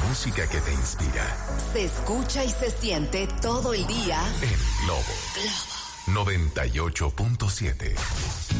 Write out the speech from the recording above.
música que te inspira. Se escucha y se siente todo el día en Globo 98.7.